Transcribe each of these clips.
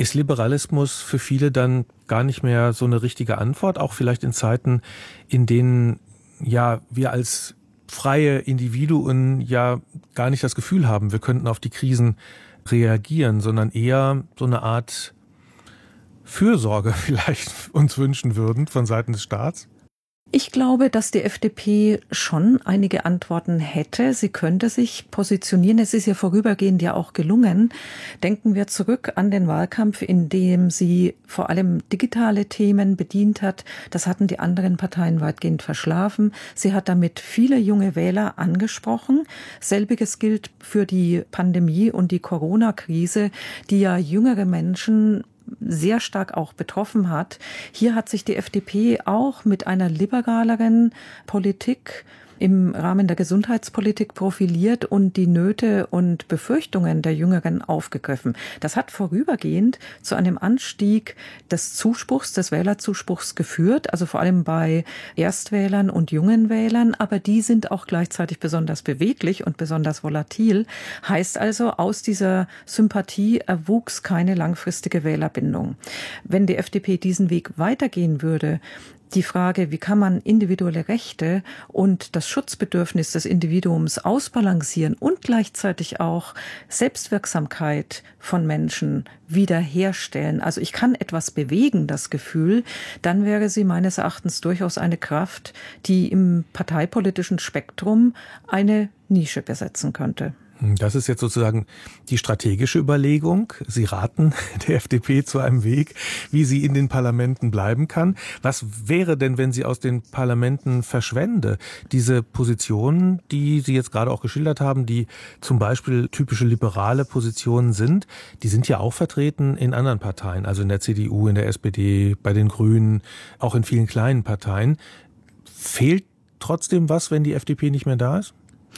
Ist Liberalismus für viele dann gar nicht mehr so eine richtige Antwort, auch vielleicht in Zeiten, in denen ja wir als freie Individuen ja gar nicht das Gefühl haben, wir könnten auf die Krisen reagieren, sondern eher so eine Art Fürsorge vielleicht uns wünschen würden von Seiten des Staats? Ich glaube, dass die FDP schon einige Antworten hätte. Sie könnte sich positionieren. Es ist ja vorübergehend ja auch gelungen. Denken wir zurück an den Wahlkampf, in dem sie vor allem digitale Themen bedient hat. Das hatten die anderen Parteien weitgehend verschlafen. Sie hat damit viele junge Wähler angesprochen. Selbiges gilt für die Pandemie und die Corona-Krise, die ja jüngere Menschen sehr stark auch betroffen hat. Hier hat sich die FDP auch mit einer liberaleren Politik im Rahmen der Gesundheitspolitik profiliert und die Nöte und Befürchtungen der Jüngeren aufgegriffen. Das hat vorübergehend zu einem Anstieg des Zuspruchs, des Wählerzuspruchs geführt, also vor allem bei Erstwählern und jungen Wählern, aber die sind auch gleichzeitig besonders beweglich und besonders volatil. Heißt also, aus dieser Sympathie erwuchs keine langfristige Wählerbindung. Wenn die FDP diesen Weg weitergehen würde, die Frage, wie kann man individuelle Rechte und das Schutzbedürfnis des Individuums ausbalancieren und gleichzeitig auch Selbstwirksamkeit von Menschen wiederherstellen. Also ich kann etwas bewegen, das Gefühl, dann wäre sie meines Erachtens durchaus eine Kraft, die im parteipolitischen Spektrum eine Nische besetzen könnte. Das ist jetzt sozusagen die strategische Überlegung. Sie raten der FDP zu einem Weg, wie sie in den Parlamenten bleiben kann. Was wäre denn, wenn sie aus den Parlamenten verschwände? Diese Positionen, die Sie jetzt gerade auch geschildert haben, die zum Beispiel typische liberale Positionen sind, die sind ja auch vertreten in anderen Parteien, also in der CDU, in der SPD, bei den Grünen, auch in vielen kleinen Parteien. Fehlt trotzdem was, wenn die FDP nicht mehr da ist?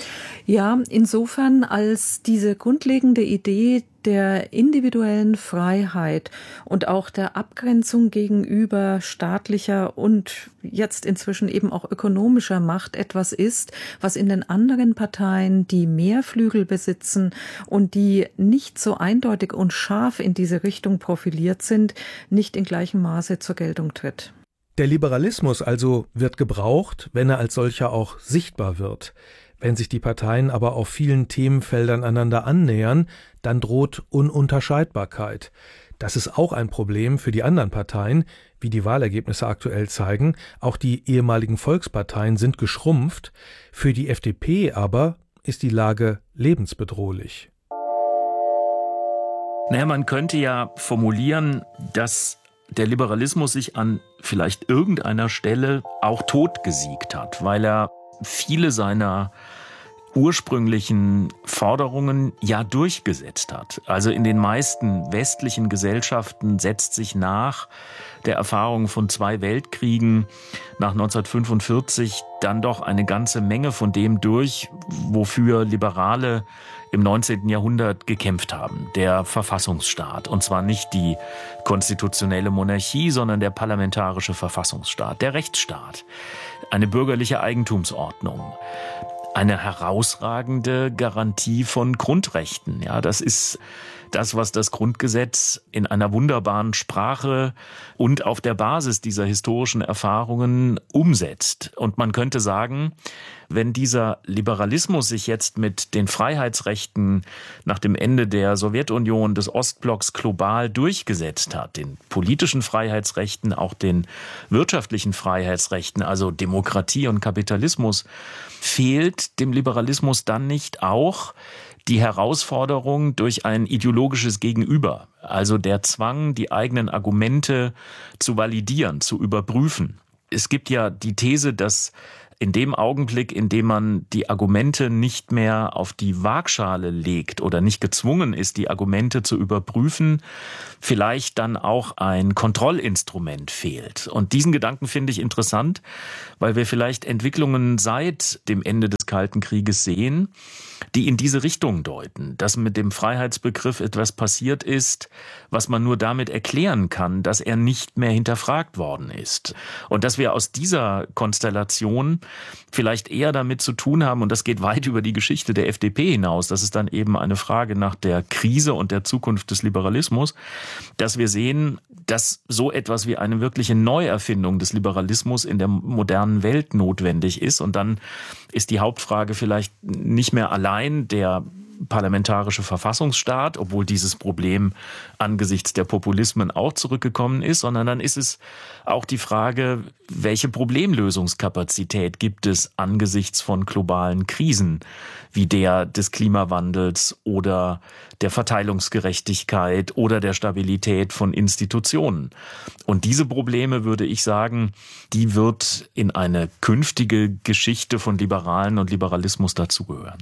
Ja, insofern als diese grundlegende Idee der individuellen Freiheit und auch der Abgrenzung gegenüber staatlicher und jetzt inzwischen eben auch ökonomischer Macht etwas ist, was in den anderen Parteien, die mehr Flügel besitzen und die nicht so eindeutig und scharf in diese Richtung profiliert sind, nicht in gleichem Maße zur Geltung tritt. Der Liberalismus also wird gebraucht, wenn er als solcher auch sichtbar wird. Wenn sich die Parteien aber auf vielen Themenfeldern einander annähern, dann droht Ununterscheidbarkeit. Das ist auch ein Problem für die anderen Parteien, wie die Wahlergebnisse aktuell zeigen. Auch die ehemaligen Volksparteien sind geschrumpft. Für die FDP aber ist die Lage lebensbedrohlich. Naja, man könnte ja formulieren, dass der Liberalismus sich an vielleicht irgendeiner Stelle auch totgesiegt hat, weil er viele seiner ursprünglichen Forderungen ja durchgesetzt hat. Also in den meisten westlichen Gesellschaften setzt sich nach der Erfahrung von 2 Weltkriegen nach 1945 dann doch eine ganze Menge von dem durch, wofür Liberale im 19. Jahrhundert gekämpft haben. Der Verfassungsstaat. Und zwar nicht die konstitutionelle Monarchie, sondern der parlamentarische Verfassungsstaat, der Rechtsstaat. Eine bürgerliche Eigentumsordnung. Eine herausragende Garantie von Grundrechten. Ja, das ist das, was das Grundgesetz in einer wunderbaren Sprache und auf der Basis dieser historischen Erfahrungen umsetzt. Und man könnte sagen, wenn dieser Liberalismus sich jetzt mit den Freiheitsrechten nach dem Ende der Sowjetunion, des Ostblocks global durchgesetzt hat, den politischen Freiheitsrechten, auch den wirtschaftlichen Freiheitsrechten, also Demokratie und Kapitalismus, fehlt dem Liberalismus dann nicht auch die Herausforderung durch ein ideologisches Gegenüber, also der Zwang, die eigenen Argumente zu validieren, zu überprüfen. Es gibt ja die These, dass in dem Augenblick, in dem man die Argumente nicht mehr auf die Waagschale legt oder nicht gezwungen ist, die Argumente zu überprüfen, vielleicht dann auch ein Kontrollinstrument fehlt. Und diesen Gedanken finde ich interessant, weil wir vielleicht Entwicklungen seit dem Ende des des Kalten Krieges sehen, die in diese Richtung deuten, dass mit dem Freiheitsbegriff etwas passiert ist, was man nur damit erklären kann, dass er nicht mehr hinterfragt worden ist. Und dass wir aus dieser Konstellation vielleicht eher damit zu tun haben, und das geht weit über die Geschichte der FDP hinaus, das ist dann eben eine Frage nach der Krise und der Zukunft des Liberalismus, dass wir sehen, dass so etwas wie eine wirkliche Neuerfindung des Liberalismus in der modernen Welt notwendig ist. Und dann ist die Hauptfrage vielleicht nicht mehr allein der parlamentarische Verfassungsstaat, obwohl dieses Problem angesichts der Populismen auch zurückgekommen ist, sondern dann ist es auch die Frage, welche Problemlösungskapazität gibt es angesichts von globalen Krisen, wie der des Klimawandels oder der Verteilungsgerechtigkeit oder der Stabilität von Institutionen. Und diese Probleme, würde ich sagen, die wird in eine künftige Geschichte von Liberalen und Liberalismus dazugehören.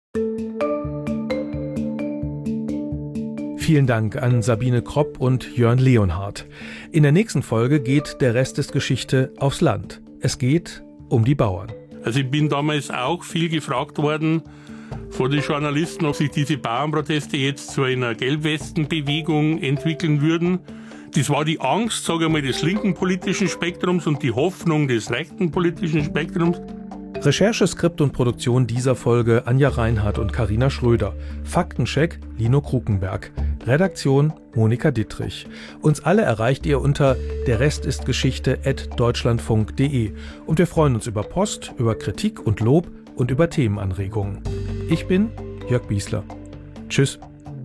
Vielen Dank an Sabine Kropp und Jörn Leonhardt. In der nächsten Folge geht der Rest des Geschichte aufs Land. Es geht um die Bauern. Also ich bin damals auch viel gefragt worden von den Journalisten, ob sich diese Bauernproteste jetzt zu einer Gelbwestenbewegung entwickeln würden. Das war die Angst, sage ich mal, des linken politischen Spektrums und die Hoffnung des rechten politischen Spektrums. Recherche, Skript und Produktion dieser Folge Anja Reinhardt und Carina Schröder. Faktencheck Lino Krukenberg. Redaktion Monika Dittrich. Uns alle erreicht ihr unter derrestistgeschichte@deutschlandfunk.de. Und wir freuen uns über Post, über Kritik und Lob und über Themenanregungen. Ich bin Jörg Biesler. Tschüss.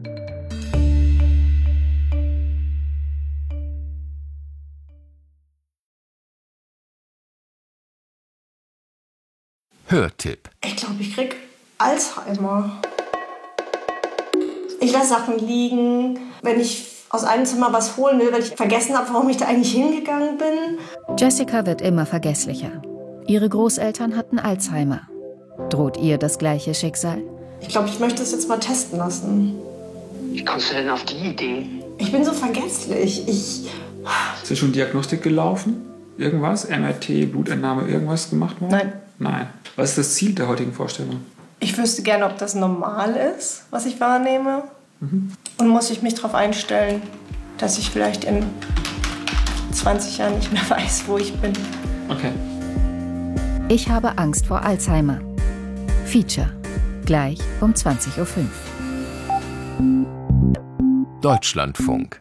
Hörtipp. Ich glaube, ich krieg Alzheimer. Ich lasse Sachen liegen, wenn ich aus einem Zimmer was holen will, weil ich vergessen habe, warum ich da eigentlich hingegangen bin. Jessica wird immer vergesslicher. Ihre Großeltern hatten Alzheimer. Droht ihr das gleiche Schicksal? Ich glaube, ich möchte es jetzt mal testen lassen. Wie kommst du denn auf die Idee? Ich bin so vergesslich. Ist ja schon Diagnostik gelaufen? Irgendwas? MRT, Blutentnahme, irgendwas gemacht worden? Nein. Was ist das Ziel der heutigen Vorstellung? Ich wüsste gerne, ob das normal ist, was ich wahrnehme. Und muss ich mich darauf einstellen, dass ich vielleicht in 20 Jahren nicht mehr weiß, wo ich bin. Okay. Ich habe Angst vor Alzheimer. Feature. Gleich um 20:05 Uhr. Deutschlandfunk.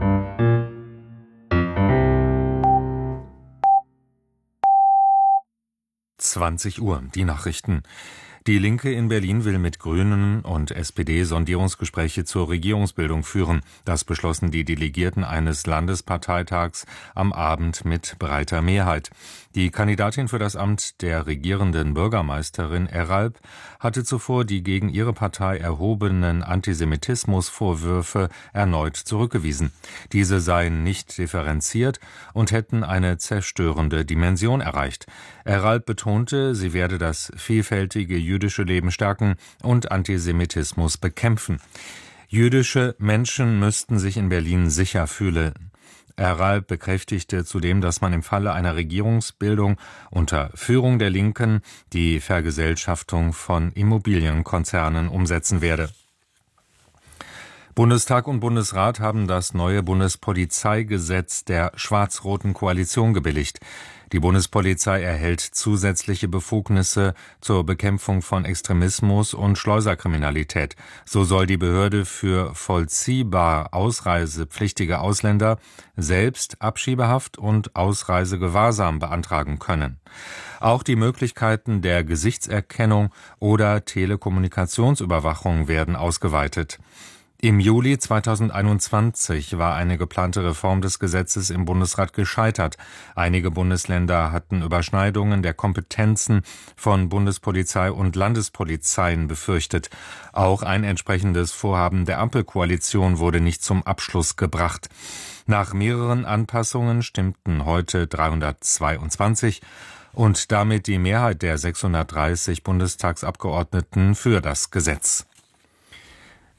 Uhr, die Nachrichten. Die Linke in Berlin will mit Grünen und SPD Sondierungsgespräche zur Regierungsbildung führen. Das beschlossen die Delegierten eines Landesparteitags am Abend mit breiter Mehrheit. Die Kandidatin für das Amt der regierenden Bürgermeisterin Eralp hatte zuvor die gegen ihre Partei erhobenen Antisemitismusvorwürfe erneut zurückgewiesen. Diese seien nicht differenziert und hätten eine zerstörende Dimension erreicht. Eralp betonte, sie werde das vielfältige jüdische Leben stärken und Antisemitismus bekämpfen. Jüdische Menschen müssten sich in Berlin sicher fühlen. Eralp bekräftigte zudem, dass man im Falle einer Regierungsbildung unter Führung der Linken die Vergesellschaftung von Immobilienkonzernen umsetzen werde. Bundestag und Bundesrat haben das neue Bundespolizeigesetz der schwarz-roten Koalition gebilligt. Die Bundespolizei erhält zusätzliche Befugnisse zur Bekämpfung von Extremismus und Schleuserkriminalität. So soll die Behörde für vollziehbar ausreisepflichtige Ausländer selbst Abschiebehaft und Ausreisegewahrsam beantragen können. Auch die Möglichkeiten der Gesichtserkennung oder Telekommunikationsüberwachung werden ausgeweitet. Im Juli 2021 war eine geplante Reform des Gesetzes im Bundesrat gescheitert. Einige Bundesländer hatten Überschneidungen der Kompetenzen von Bundespolizei und Landespolizeien befürchtet. Auch ein entsprechendes Vorhaben der Ampelkoalition wurde nicht zum Abschluss gebracht. Nach mehreren Anpassungen stimmten heute 322 und damit die Mehrheit der 630 Bundestagsabgeordneten für das Gesetz.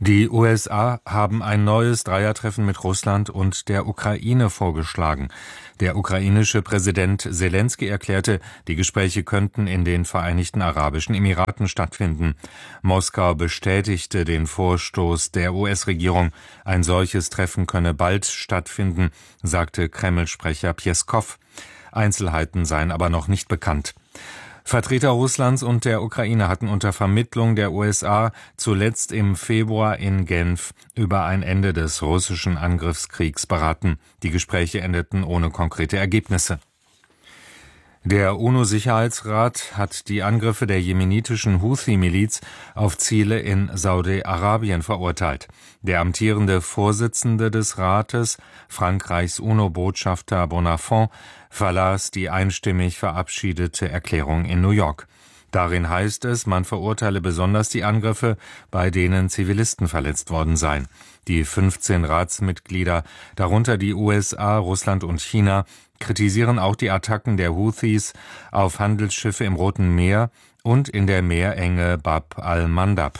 Die USA haben ein neues Dreiertreffen mit Russland und der Ukraine vorgeschlagen. Der ukrainische Präsident Selenskyj erklärte, die Gespräche könnten in den Vereinigten Arabischen Emiraten stattfinden. Moskau bestätigte den Vorstoß der US-Regierung. Ein solches Treffen könne bald stattfinden, sagte Kreml-Sprecher Pjeskow. Einzelheiten seien aber noch nicht bekannt. Vertreter Russlands und der Ukraine hatten unter Vermittlung der USA zuletzt im Februar in Genf über ein Ende des russischen Angriffskriegs beraten. Die Gespräche endeten ohne konkrete Ergebnisse. Der UNO-Sicherheitsrat hat die Angriffe der jemenitischen Houthi-Miliz auf Ziele in Saudi-Arabien verurteilt. Der amtierende Vorsitzende des Rates, Frankreichs UNO-Botschafter Bonafont, verlas die einstimmig verabschiedete Erklärung in New York. Darin heißt es, man verurteile besonders die Angriffe, bei denen Zivilisten verletzt worden seien. Die 15 Ratsmitglieder, darunter die USA, Russland und China, kritisieren auch die Attacken der Houthis auf Handelsschiffe im Roten Meer und in der Meerenge Bab al-Mandab.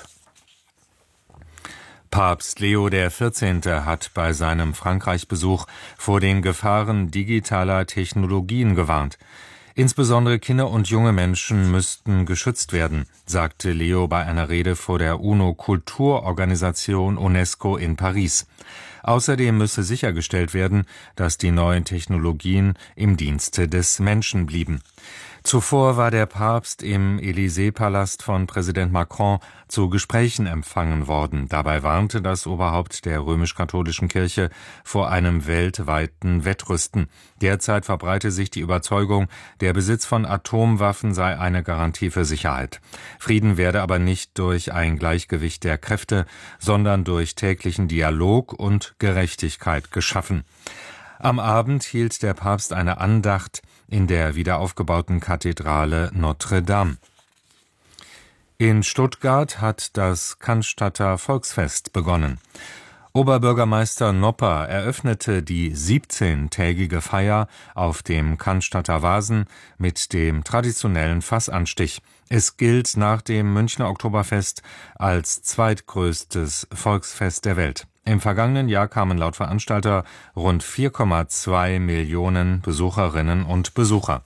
Papst Leo XIV. Hat bei seinem Frankreich-Besuch vor den Gefahren digitaler Technologien gewarnt. Insbesondere Kinder und junge Menschen müssten geschützt werden, sagte Leo bei einer Rede vor der UNO-Kulturorganisation UNESCO in Paris. Außerdem müsse sichergestellt werden, dass die neuen Technologien im Dienste des Menschen blieben. Zuvor war der Papst im Élysée-Palast von Präsident Macron zu Gesprächen empfangen worden. Dabei warnte das Oberhaupt der römisch-katholischen Kirche vor einem weltweiten Wettrüsten. Derzeit verbreite sich die Überzeugung, der Besitz von Atomwaffen sei eine Garantie für Sicherheit. Frieden werde aber nicht durch ein Gleichgewicht der Kräfte, sondern durch täglichen Dialog und Gerechtigkeit geschaffen. Am Abend hielt der Papst eine Andacht in der wiederaufgebauten Kathedrale Notre Dame. In Stuttgart hat das Cannstatter Volksfest begonnen. Oberbürgermeister Nopper eröffnete die 17-tägige Feier auf dem Cannstatter Wasen mit dem traditionellen Fassanstich. Es gilt nach dem Münchner Oktoberfest als zweitgrößtes Volksfest der Welt. Im vergangenen Jahr kamen laut Veranstalter rund 4,2 Millionen Besucherinnen und Besucher.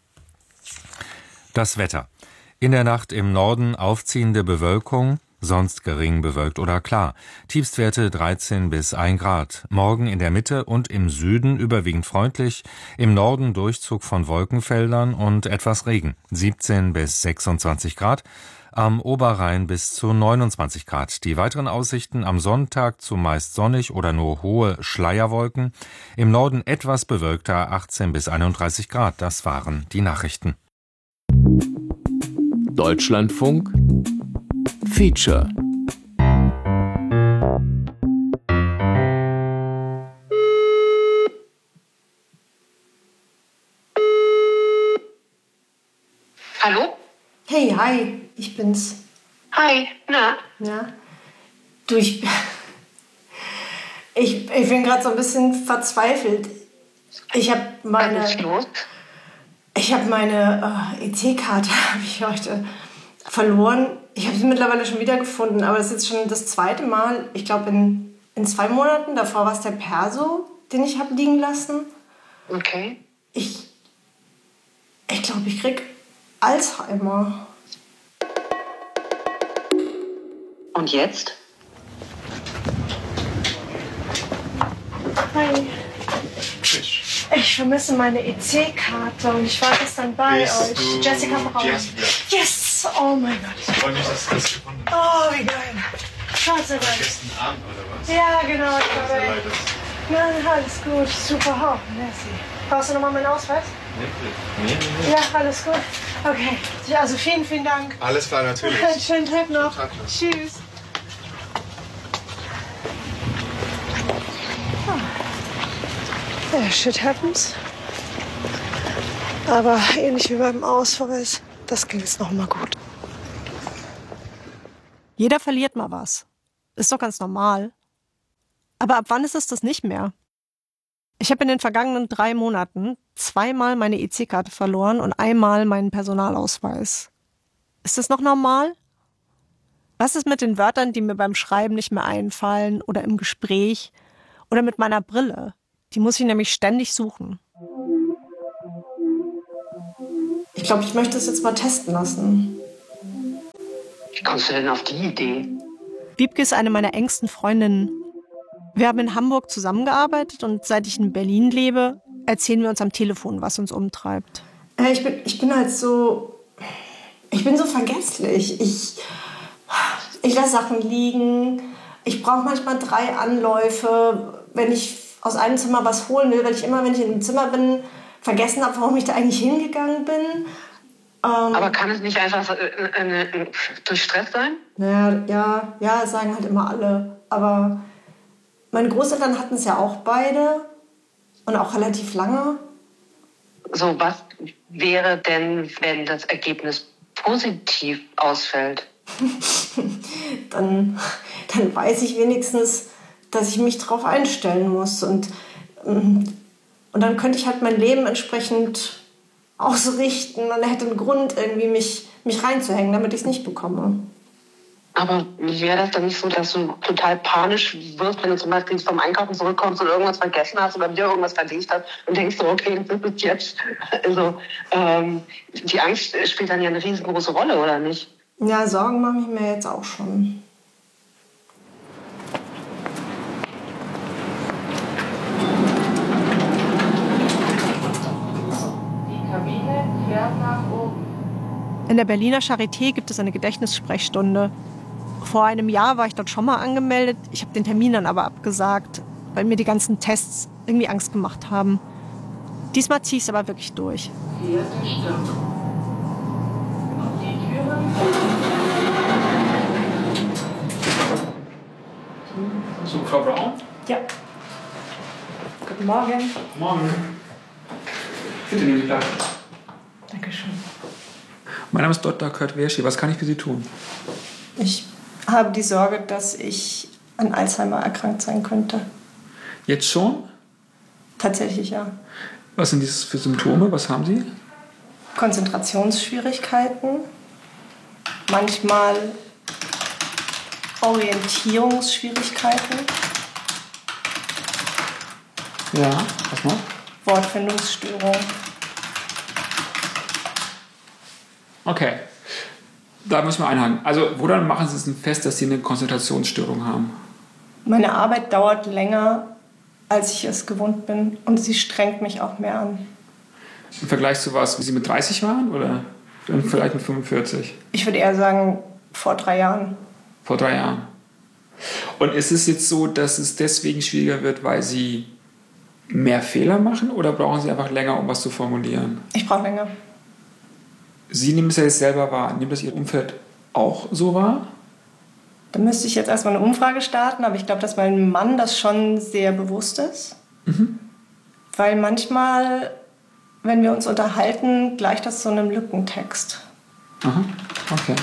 Das Wetter. In der Nacht im Norden aufziehende Bewölkung, sonst gering bewölkt oder klar. Tiefstwerte 13 bis 1 Grad. Morgen in der Mitte und im Süden überwiegend freundlich. Im Norden Durchzug von Wolkenfeldern und etwas Regen. 17 bis 26 Grad. Am Oberrhein bis zu 29 Grad. Die weiteren Aussichten am Sonntag zumeist sonnig oder nur hohe Schleierwolken. Im Norden etwas bewölkter 18 bis 31 Grad. Das waren die Nachrichten. Deutschlandfunk Feature. Hallo? Hey, hi, ich bin's. Hi, na? Ja. Du, ich bin gerade so ein bisschen verzweifelt. Ich habe meine... Was ist los? Ich habe meine EC-Karte habe ich heute verloren. Ich habe sie mittlerweile schon wiedergefunden, aber das ist jetzt schon das zweite Mal. Ich glaube, in 2 Monaten. Davor war es der Perso, den ich habe liegen lassen. Okay. Ich glaube, ich krieg Alzheimer. Und jetzt? Hi. Ich vermisse meine EC-Karte und ich war gestern bei euch. Jessica Braun. Yes! Oh mein Gott. Ich freue mich, dass du das gefunden hast. Oh, wie geil. Gott sei Dank. Gestern Abend oder was? Ja, genau. Nein, alles gut. Super. Oh, merci. Brauchst du nochmal meinen Ausweis? Nee. Ja, alles gut. Okay. Also vielen, vielen Dank. Alles klar, natürlich. Schönen Tag noch. Schönen Tag noch. Tschüss. Ja, shit happens. Aber ähnlich wie beim Ausweis, das ging jetzt noch mal gut. Jeder verliert mal was. Ist doch ganz normal. Aber ab wann ist es das nicht mehr? Ich habe in den vergangenen 3 Monaten 2-mal meine EC-Karte verloren und einmal meinen Personalausweis. Ist das noch normal? Was ist mit den Wörtern, die mir beim Schreiben nicht mehr einfallen oder im Gespräch oder mit meiner Brille? Die muss ich nämlich ständig suchen. Ich glaube, ich möchte es jetzt mal testen lassen. Wie kommst du denn auf die Idee? Wiebke ist eine meiner engsten Freundinnen. Wir haben in Hamburg zusammengearbeitet und seit ich in Berlin lebe, erzählen wir uns am Telefon, was uns umtreibt. Ich bin halt so... Ich bin so vergesslich. Ich lasse Sachen liegen. Ich brauche manchmal 3 Anläufe, wenn ich aus einem Zimmer was holen will, weil ich immer, wenn ich in einem Zimmer bin, vergessen habe, warum ich da eigentlich hingegangen bin. Aber kann es nicht einfach durch Stress sein? Naja, ja, das sagen halt immer alle. Aber meine Großeltern hatten es ja auch beide und auch relativ lange. So, was wäre denn, wenn das Ergebnis positiv ausfällt? Dann weiß ich wenigstens, dass ich mich darauf einstellen muss. Und dann könnte ich halt mein Leben entsprechend ausrichten und hätte einen Grund, irgendwie mich reinzuhängen, damit ich es nicht bekomme. Aber wäre das dann nicht so, dass du total panisch wirst, wenn du zum Beispiel vom Einkaufen zurückkommst und irgendwas vergessen hast oder wieder irgendwas verlegt hast und denkst so, okay, das ist jetzt... Also, die Angst spielt dann ja eine riesengroße Rolle, oder nicht? Ja, Sorgen mache ich mir jetzt auch schon. In der Berliner Charité gibt es eine Gedächtnissprechstunde. Vor einem Jahr war ich dort schon mal angemeldet. Ich habe den Termin dann aber abgesagt, weil mir die ganzen Tests irgendwie Angst gemacht haben. Diesmal ziehe ich es aber wirklich durch. So, Frau Braun? Ja. Guten Morgen. Morgen. Bitte nehmen Sie Platz. Dankeschön. Mein Name ist Dr. Kurt Werschi. Was kann ich für Sie tun? Ich habe die Sorge, dass ich an Alzheimer erkrankt sein könnte. Jetzt schon? Tatsächlich, ja. Was sind das für Symptome? Was haben Sie? Konzentrationsschwierigkeiten, manchmal Orientierungsschwierigkeiten. Ja, was noch? Wortfindungsstörung. Okay, da müssen wir einhaken. Also, woran machen Sie es denn fest, dass Sie eine Konzentrationsstörung haben? Meine Arbeit dauert länger, als ich es gewohnt bin. Und sie strengt mich auch mehr an. Im Vergleich zu was, wie Sie mit 30 waren? Oder vielleicht mit 45? Ich würde eher sagen, vor 3 Jahren. Vor 3 Jahren. Und ist es jetzt so, dass es deswegen schwieriger wird, weil Sie mehr Fehler machen? Oder brauchen Sie einfach länger, um was zu formulieren? Ich brauche länger. Sie nehmen es ja jetzt selber wahr. Nimmt das Ihr Umfeld auch so wahr? Da müsste ich jetzt erstmal eine Umfrage starten, aber ich glaube, dass mein Mann das schon sehr bewusst ist. Mhm. Weil manchmal, wenn wir uns unterhalten, gleicht das zu einem Lückentext. Aha, okay.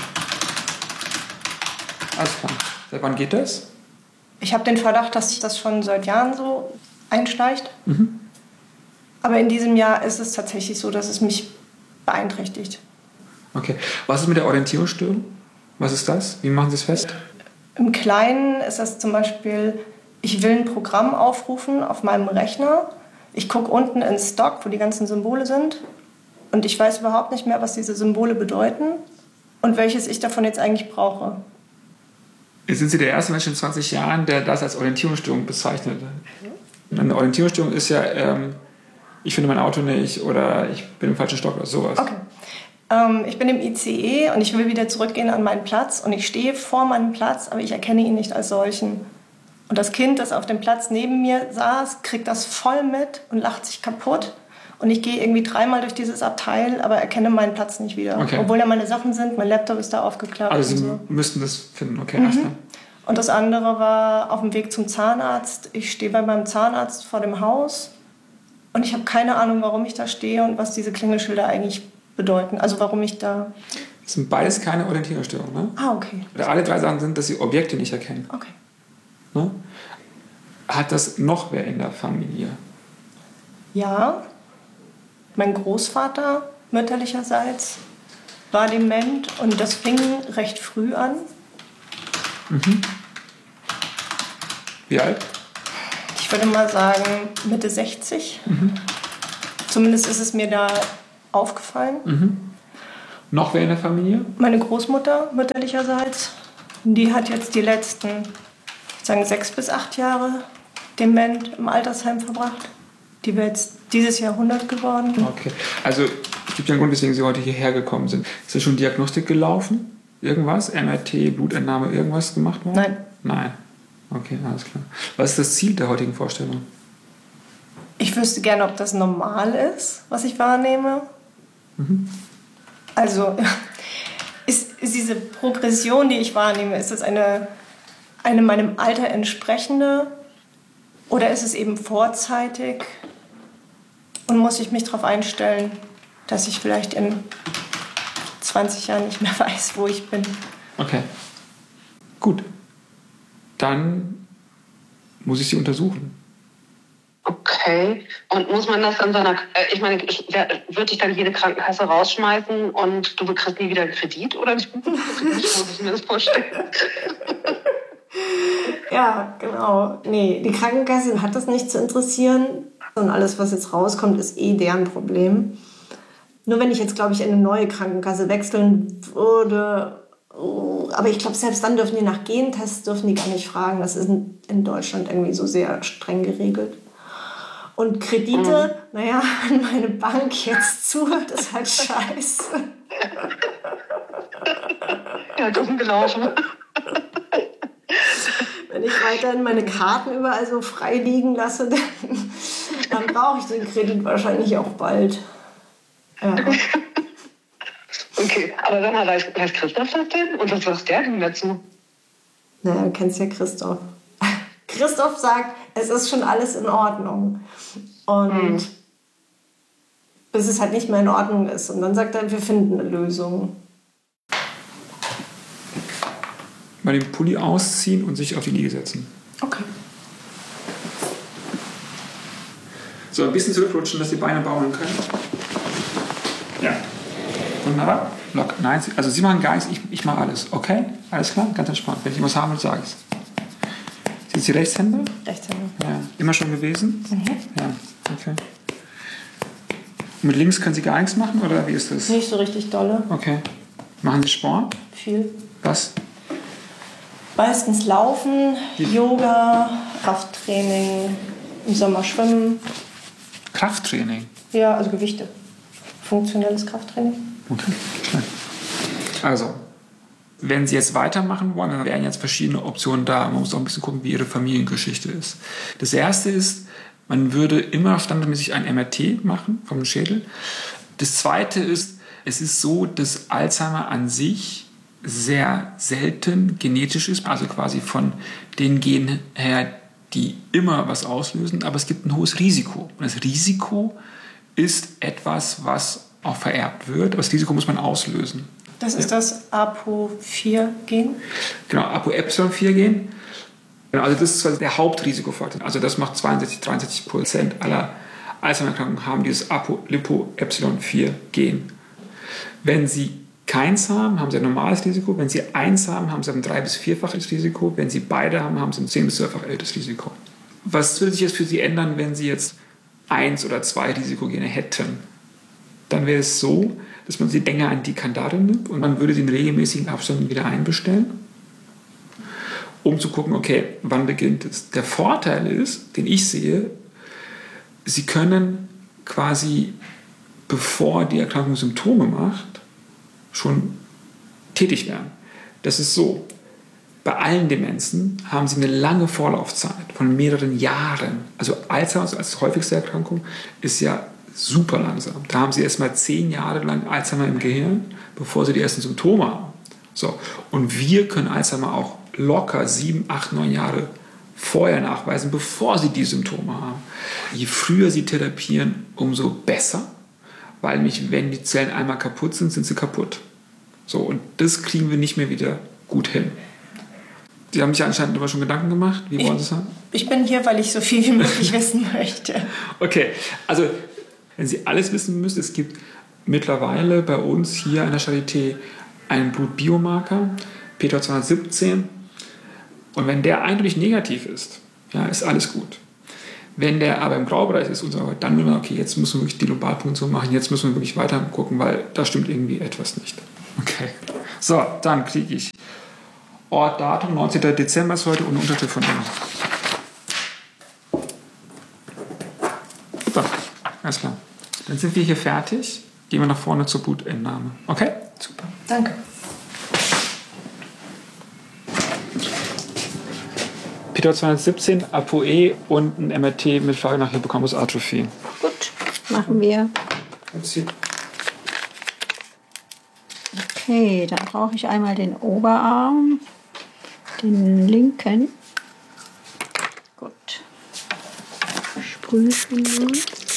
Alles klar. Seit wann geht das? Ich habe den Verdacht, dass sich das schon seit Jahren so einschleicht. Mhm. Aber in diesem Jahr ist es tatsächlich so, dass es mich beeinträchtigt. Okay. Was ist mit der Orientierungsstörung? Was ist das? Wie machen Sie es fest? Im Kleinen ist das zum Beispiel, ich will ein Programm aufrufen auf meinem Rechner. Ich gucke unten ins Dock, wo die ganzen Symbole sind. Und ich weiß überhaupt nicht mehr, was diese Symbole bedeuten und welches ich davon jetzt eigentlich brauche. Jetzt sind Sie der erste Mensch in 20 Jahren, der das als Orientierungsstörung bezeichnet. Eine Orientierungsstörung ist ja, ich finde mein Auto nicht oder ich bin im falschen Stock oder sowas. Okay. Ich bin im ICE und ich will wieder zurückgehen an meinen Platz und ich stehe vor meinem Platz, aber ich erkenne ihn nicht als solchen. Und das Kind, das auf dem Platz neben mir saß, kriegt das voll mit und lacht sich kaputt. Und ich gehe irgendwie 3-mal durch dieses Abteil, aber erkenne meinen Platz nicht wieder. Okay. Obwohl da meine Sachen sind, mein Laptop ist da aufgeklappt. Also Sie und so. müssten das finden, okay. Mhm. Und das andere war auf dem Weg zum Zahnarzt. Ich stehe bei meinem Zahnarzt vor dem Haus und ich habe keine Ahnung, warum ich da stehe und was diese Klingelschilder eigentlich bedeuten. Also warum ich da... Das sind beides keine Orientierungsstörungen, ne? Ah, okay. Oder alle 3 Sachen sind, dass Sie Objekte nicht erkennen. Okay. Ne? Hat das noch wer in der Familie? Ja. Mein Großvater mütterlicherseits war dement und das fing recht früh an. Mhm. Wie alt? Ich würde mal sagen Mitte 60. Mhm. Zumindest ist es mir da aufgefallen. Mhm. Noch wer in der Familie? Meine Großmutter mütterlicherseits. Die hat jetzt die letzten, ich würde sagen, 6 bis 8 Jahre dement im Altersheim verbracht. Die wäre jetzt dieses Jahr 100 geworden. Okay. Also es gibt ja einen Grund, weswegen Sie heute hierher gekommen sind. Ist da schon Diagnostik gelaufen? Irgendwas? MRT, Blutentnahme, irgendwas gemacht worden? Nein. Nein. Okay, alles klar. Was ist das Ziel der heutigen Vorstellung? Ich wüsste gerne, ob das normal ist, was ich wahrnehme. Mhm. Also ist diese Progression, die ich wahrnehme, ist das eine meinem Alter entsprechende oder ist es eben vorzeitig und muss ich mich darauf einstellen, dass ich vielleicht in 20 Jahren nicht mehr weiß, wo ich bin. Okay. Gut. Dann muss ich Sie untersuchen. Okay. Und muss man das dann so einer, ich meine, wird dich dann jede Krankenkasse rausschmeißen und du kriegst nie wieder einen Kredit? Oder wie muss ich mir das vorstellen? Ja, genau. Nee, die Krankenkasse hat das nicht zu interessieren. Und alles, was jetzt rauskommt, ist deren Problem. Nur wenn ich jetzt, glaube ich, in eine neue Krankenkasse wechseln würde. Aber ich glaube, selbst dann dürfen die nach Gentests gar nicht fragen. Das ist in Deutschland irgendwie so sehr streng geregelt. Und Kredite, naja, wenn meine Bank jetzt zuhört, ist halt scheiße. Ja, dumm gelaufen. Wenn ich weiterhin meine Karten überall so frei liegen lasse, dann brauche ich den Kredit wahrscheinlich auch bald. Ja. Okay, aber dann weiß Christoph das denn? Und was sagt der denn dazu? Naja, du kennst ja Christoph. Christoph sagt, es ist schon alles in Ordnung. Und bis es halt nicht mehr in Ordnung ist. Und dann sagt er, wir finden eine Lösung. Mal den Pulli ausziehen und sich auf die Liege setzen. Okay. So, ein bisschen zurückrutschen, dass die Beine baumeln können. Ja. Wunderbar. Lock. Nein, also Sie machen gar nichts, ich mache alles. Okay? Alles klar? Ganz entspannt. Wenn ich was haben will, sage ich es. Sind Sie Rechtshänder? Rechtshänder. Ja. Immer schon gewesen? Mhm. Ja. Okay. Und mit links können Sie gar nichts machen, oder wie ist das? Nicht so richtig dolle. Okay. Machen Sie Sport? Viel. Was? Meistens Laufen, Yoga, Krafttraining, im Sommer Schwimmen. Krafttraining? Ja, also Gewichte. Funktionelles Krafttraining. Okay, klar. Also, wenn Sie jetzt weitermachen wollen, dann wären jetzt verschiedene Optionen da. Man muss auch ein bisschen gucken, wie Ihre Familiengeschichte ist. Das erste ist, man würde immer standardmäßig ein MRT machen vom Schädel. Das zweite ist, es ist so, dass Alzheimer an sich sehr selten genetisch ist, also quasi von den Genen her, die immer was auslösen, aber es gibt ein hohes Risiko. Und das Risiko ist etwas, was auch vererbt wird, aber das Risiko muss man auslösen. Das ist das APO4-Gen? Genau, ApoE4-Gen. Also das ist quasi der Hauptrisikofaktor. Also das macht 62-63% aller Alzheimer-Erkrankungen haben dieses ApoE4-Gen. Wenn Sie keins haben, haben Sie ein normales Risiko. Wenn Sie eins haben, haben Sie ein 3- bis 4-faches Risiko. Wenn Sie beide haben, haben Sie ein 10- bis 12-fach erhöhtes Risiko. Was würde sich jetzt für Sie ändern, wenn Sie jetzt 1 oder 2 Risikogene hätten? Dann wäre es so, dass man sie länger an die Kandare nimmt und man würde sie in regelmäßigen Abständen wieder einbestellen, um zu gucken, okay, wann beginnt es. Der Vorteil ist, den ich sehe, Sie können quasi, bevor die Erkrankung Symptome macht, schon tätig werden. Das ist so. Bei allen Demenzen haben sie eine lange Vorlaufzeit von mehreren Jahren. Also Alzheimer als häufigste Erkrankung ist ja super langsam. Da haben sie erst mal 10 Jahre lang Alzheimer im Gehirn, bevor sie die ersten Symptome haben. So. Und wir können Alzheimer auch locker 7, 8, 9 Jahre vorher nachweisen, bevor sie die Symptome haben. Je früher sie therapieren, umso besser, weil nämlich, wenn die Zellen einmal kaputt sind, sind sie kaputt. So, und das kriegen wir nicht mehr wieder gut hin. Sie haben sich anscheinend aber schon Gedanken gemacht. Wie wollen Sie es haben? Ich bin hier, weil ich so viel wie möglich wissen möchte. Okay, also wenn Sie alles wissen müssen, es gibt mittlerweile bei uns hier an der Charité einen Blutbiomarker, P217. Und wenn der eindeutig negativ ist, ja, ist alles gut. Wenn der aber im Graubereich ist, dann will man, okay, jetzt müssen wir wirklich die Lumbalpunktion machen, jetzt müssen wir wirklich weiter gucken, weil da stimmt irgendwie etwas nicht. Okay. So, dann kriege ich Ort, Datum, 19. Dezember ist heute und eine Unterschrift von Ihnen. Super, alles klar. Dann sind wir hier fertig. Gehen wir nach vorne zur Blutentnahme. Okay? Super. Danke. Peter 217, ApoE und ein MRT mit Frage nach Hippocampus-Atrophie. Gut, machen wir. Okay, dann brauche ich einmal den Oberarm, den linken. Gut. Sprühe schon mal.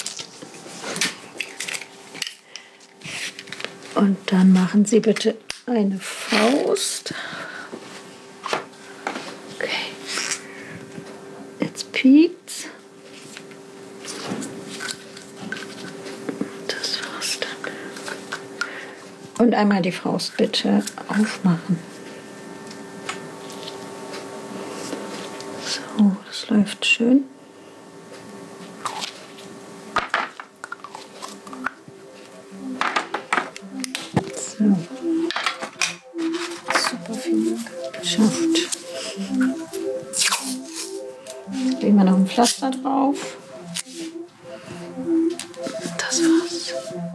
Und dann machen Sie bitte eine Faust. Okay. Jetzt piekt's. Das war's dann. Und einmal die Faust bitte aufmachen. So, das läuft schön. So. Super, vielen Dank. Geschafft. Legen wir noch ein Pflaster drauf.